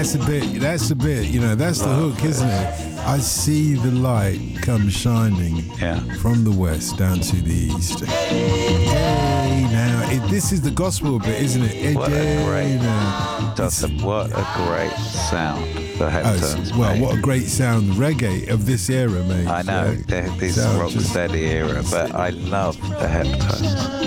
That's the bit, that's the hook, isn't it? I see the light come shining from the west down to the east. Hey, now, this is the gospel bit, isn't it? What a great sound the Heptones what a great sound reggae of this era, mate. I know, this rocksteady era, but I love the Heptones.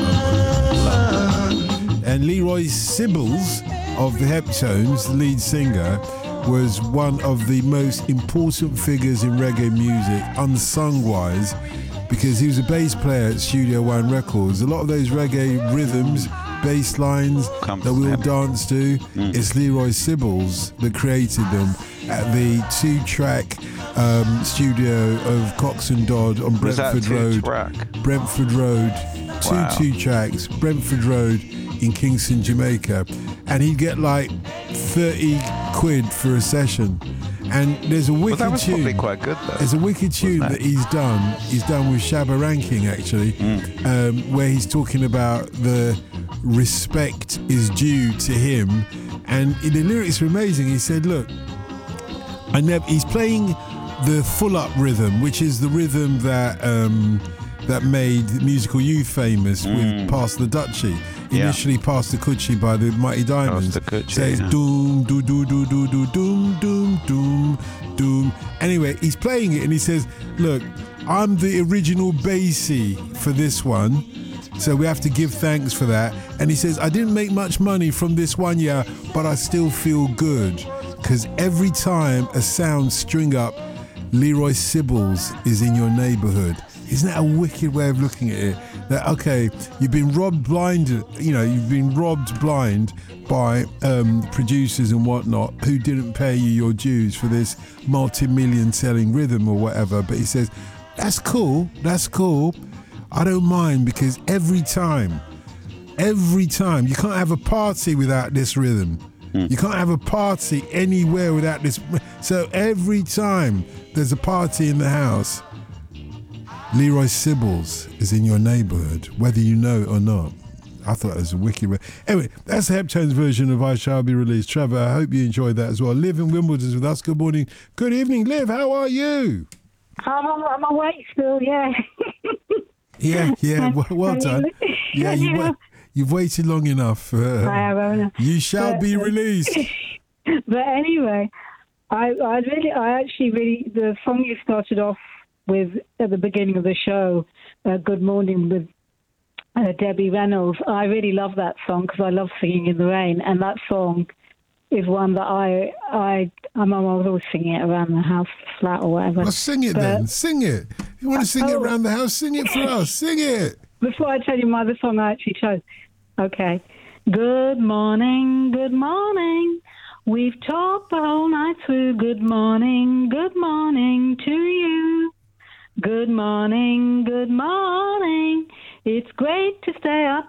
And Leroy Sibbles of the Heptones, the lead singer, was one of the most important figures in reggae music, unsung-wise, because he was a bass player at Studio One Records. A lot of those reggae rhythms, bass lines that we all dance to, it's Leroy Sibbles that created them at the 2-track studio of Cox and Dodd on Brentford Road. Brentford Road, two tracks, Brentford Road in Kingston, Jamaica. And he'd get like 30 quid for a session. And there's a wicked that was tune. Probably quite good though. There's a wicked tune that he's done. He's done with Shabba Ranking actually, where he's talking about the respect is due to him. And the lyrics are amazing. He said, "Look, he's playing the full up rhythm, which is the rhythm that made Musical Youth famous with Pass the Dutchie." Initially Pass the Coochie by the Mighty Diamonds. Says doom, doo doo doo doo doo doom, doom, doom, doom. Anyway, he's playing it and he says, "Look, I'm the original bassy for this one, so we have to give thanks for that." And he says, "I didn't make much money from this one year, but I still feel good, because every time a sound string up, Leroy Sibbles is in your neighborhood." Isn't that a wicked way of looking at it? That, okay, you've been robbed blind by producers and whatnot who didn't pay you your dues for this multi-million selling rhythm or whatever. But he says, that's cool. I don't mind, because every time, you can't have a party without this rhythm. You can't have a party anywhere without this. So every time there's a party in the house, Leroy Sibbles is in your neighbourhood, whether you know it or not. I thought it was a wicked way. Anyway, that's the Heptones version of I Shall Be Released. Trevor, I hope you enjoyed that as well. Liv in Wimbledon's with us. Good morning. Good evening, Liv. How are you? I'm awake still, yeah. Yeah. Well done. Yeah, you've waited long enough. I have. You shall be released. But anyway, I actually really, the song you started off with at the beginning of the show, Good Morning with Debbie Reynolds. I really love that song because I love singing in the rain, and that song is one that I'm always singing it around the house, flat or whatever. Well, sing it then. Sing it. If you want to sing it around the house, sing it for us. Sing it. Before I tell you my other song I actually chose. Okay. Good morning, good morning. We've talked the whole night through. Good morning to you. Good morning. It's great to stay up